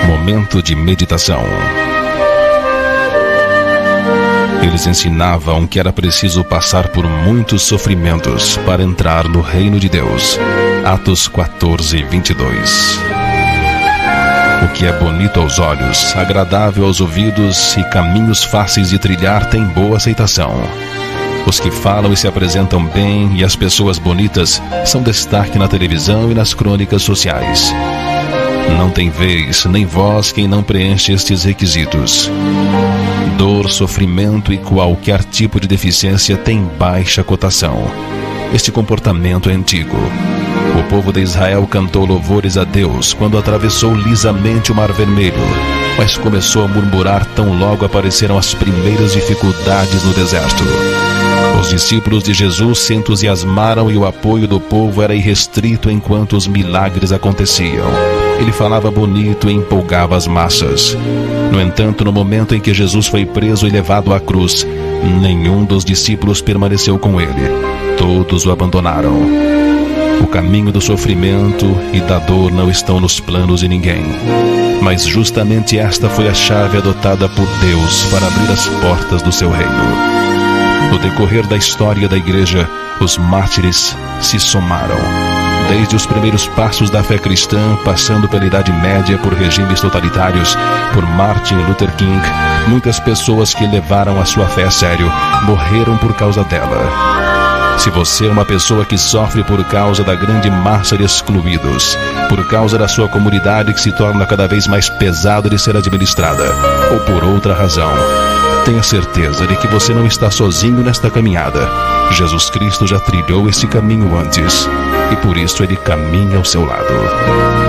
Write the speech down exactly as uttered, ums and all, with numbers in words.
Momento de meditação. Eles ensinavam que era preciso passar por muitos sofrimentos para entrar no reino de Deus. Atos quatorze, vinte e dois. O que é bonito aos olhos, agradável aos ouvidos e caminhos fáceis de trilhar tem boa aceitação. Os que falam e se apresentam bem e as pessoas bonitas são destaque na televisão e nas crônicas sociais. Não tem vez nem voz quem não preenche estes requisitos. Dor, sofrimento e qualquer tipo de deficiência tem baixa cotação. Este comportamento é antigo. O povo de Israel cantou louvores a Deus quando atravessou lisamente o Mar Vermelho, mas começou a murmurar tão logo apareceram as primeiras dificuldades no deserto. Os discípulos de Jesus se entusiasmaram e o apoio do povo era irrestrito enquanto os milagres aconteciam. Ele falava bonito e empolgava as massas. No entanto, no momento em que Jesus foi preso e levado à cruz, nenhum dos discípulos permaneceu com ele. Todos o abandonaram. O caminho do sofrimento e da dor não estão nos planos de ninguém. Mas justamente esta foi a chave adotada por Deus para abrir as portas do seu reino. No decorrer da história da igreja, os mártires se somaram. Desde os primeiros passos da fé cristã, passando pela Idade Média por regimes totalitários, por Martin Luther King, muitas pessoas que levaram a sua fé a sério morreram por causa dela. Se você é uma pessoa que sofre por causa da grande massa de excluídos, por causa da sua comunidade que se torna cada vez mais pesada de ser administrada, ou por outra razão, tenha certeza de que você não está sozinho nesta caminhada. Jesus Cristo já trilhou esse caminho antes, e por isso Ele caminha ao seu lado.